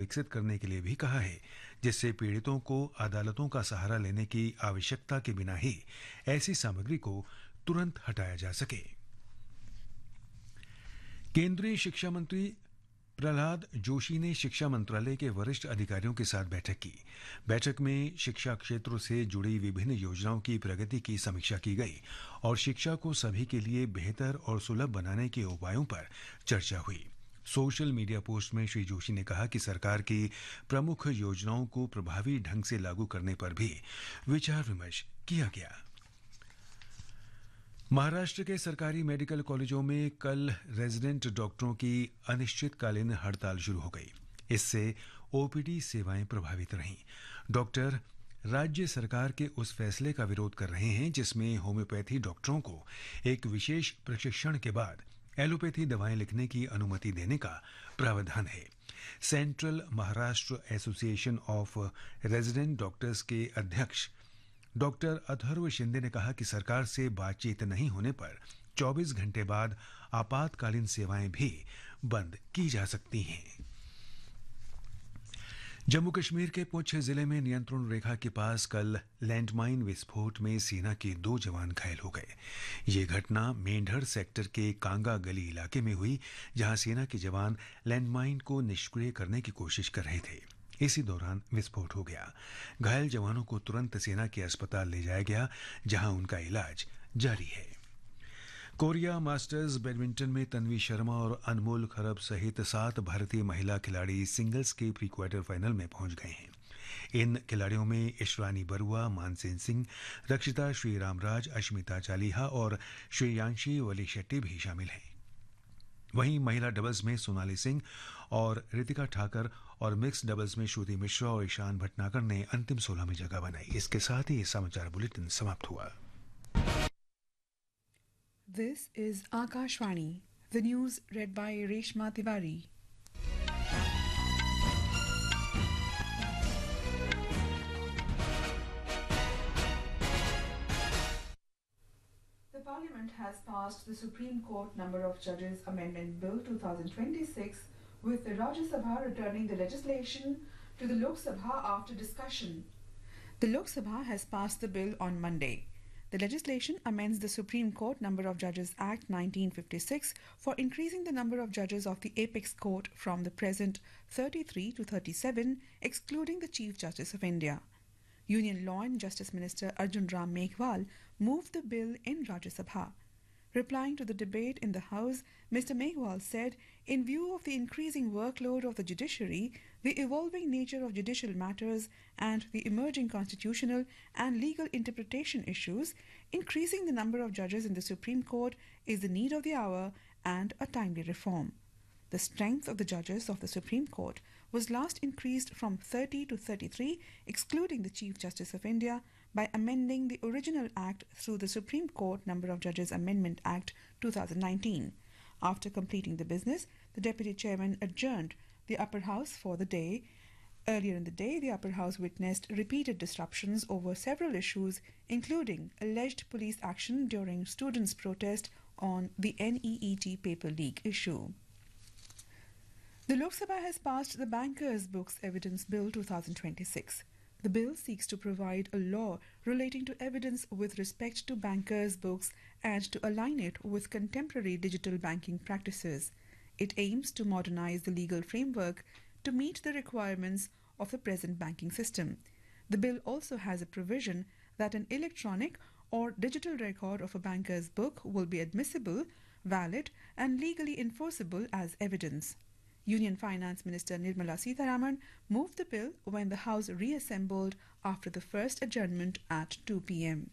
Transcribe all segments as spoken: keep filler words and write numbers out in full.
विकसित करने के लिए भी कहा है, जिससे पीड़ितों को अदालतों का सहारा लेने की आवश्यकता के बिना ही ऐसी सामग्री को तुरंत हटाया जा सके। केंद्रीय शिक्षा मंत्री प्रहलाद जोशी ने शिक्षा मंत्रालय के वरिष्ठ अधिकारियों के साथ बैठक की। बैठक में शिक्षा क्षेत्र से जुड़ी विभिन्न योजनाओं की प्रगति की समीक्षा की गई और शिक्षा को सभी के लिए बेहतर और सुलभ बनाने के उपायों पर चर्चा हुई। सोशल मीडिया पोस्ट में श्री जोशी ने कहा कि सरकार की प्रमुख योजनाओं को प्रभावी ढंग से लागू करने पर भी विचार विमर्श किया गया। महाराष्ट्र के सरकारी मेडिकल कॉलेजों में कल रेजिडेंट डॉक्टरों की अनिश्चितकालीन हड़ताल शुरू हो गई। इससे ओपीडी सेवाएं प्रभावित रहीं। डॉक्टर राज्य सरकार के उस फैसले का विरोध कर रहे हैं जिसमें होम्योपैथी डॉक्टरों को एक विशेष प्रशिक्षण के बाद एलोपैथी दवाएं लिखने की अनुमति देने का प्रावधान है। Central Maharashtra association of resident doctors के अध्यक्ष डॉक्टर अथर्व शिंदे ने कहा कि सरकार से बातचीत नहीं होने पर चौबीस घंटे बाद आपातकालीन सेवाएं भी बंद की जा सकती हैं। जम्मू कश्मीर के पुंछ जिले में नियंत्रण रेखा के पास कल लैंडमाइन विस्फोट में सेना के दो जवान घायल हो गए। ये घटना मेंढर सेक्टर के कांगा गली इलाके में हुई, जहां सेना के जवान लैंडमाइन को निष्क्रिय करने की कोशिश कर रहे थे। इसी दौरान विस्फोट हो गया। घायल जवानों को तुरंत सेना के अस्पताल ले जाया गया, जहां उनका इलाज जारी है। कोरिया मास्टर्स बैडमिंटन में तन्वी शर्मा और अनमोल खरब सहित सात भारतीय महिला खिलाड़ी सिंगल्स के प्री क्वार्टर फाइनल में पहुंच गए हैं। इन खिलाड़ियों में ईशरानी बरुआ, मानसेन सिंह, रक्षिता श्रीरामराज, अश्मिता चालीहा और श्रेयांशी वली शेट्टी भी शामिल हैं। वहीं महिला डबल्स में सोनाली सिंह और रितिका ठाकर और मिक्स डबल्स में श्रुति मिश्रा और ईशान भटनागर ने अंतिम सोलह में जगह बनाई। इसके साथ ही समाचार बुलेटिन समाप्त हुआ। This is Akashvani. The news read by Reshma Tiwari. The Parliament has passed the Supreme Court Number of Judges Amendment Bill twenty twenty-six, with the Rajya Sabha returning the legislation to the Lok Sabha after discussion. The Lok Sabha has passed the bill on Monday. The legislation amends the Supreme Court Number of Judges Act nineteen fifty-six for increasing the number of judges of the Apex Court from the present thirty-three to thirty-seven, excluding the Chief Justice of India. Union Law and Justice Minister Arjun Ram Meghwal moved the bill in Rajya Sabha. Replying to the debate in the House, Mister Meghwal said, in view of the increasing workload of the judiciary, the evolving nature of judicial matters, and the emerging constitutional and legal interpretation issues, increasing the number of judges in the Supreme Court is the need of the hour and a timely reform. The strength of the judges of the Supreme Court was last increased from thirty to thirty-three, excluding the Chief Justice of India, by amending the original Act through the Supreme Court Number of Judges Amendment Act twenty nineteen. After completing the business, the Deputy Chairman adjourned the Upper House for the day. Earlier in the day, the Upper House witnessed repeated disruptions over several issues, including alleged police action during students' protest on the N E E T paper leak issue. The Lok Sabha has passed the Bankers' Books Evidence Bill twenty twenty-six. The bill seeks to provide a law relating to evidence with respect to bankers' books and to align it with contemporary digital banking practices. It aims to modernize the legal framework to meet the requirements of the present banking system. The bill also has a provision that an electronic or digital record of a banker's book will be admissible, valid, and legally enforceable as evidence. Union Finance Minister Nirmala Sitharaman moved the bill when the House reassembled after the first adjournment at two p m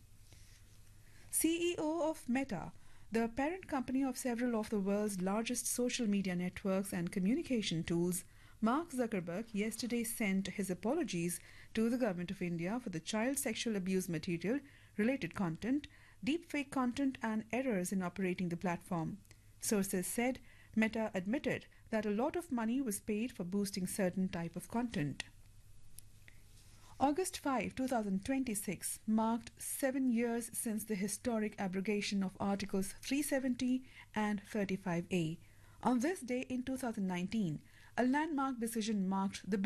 C E O of Meta, the parent company of several of the world's largest social media networks and communication tools, Mark Zuckerberg yesterday sent his apologies to the Government of India for the child sexual abuse material, related content, deepfake content, and errors in operating the platform. Sources said Meta admitted that a lot of money was paid for boosting certain type of content. August fifth, twenty twenty-six marked seven years since the historic abrogation of Articles three seventy and thirty-five A. On this day in two thousand nineteen, a landmark decision marked the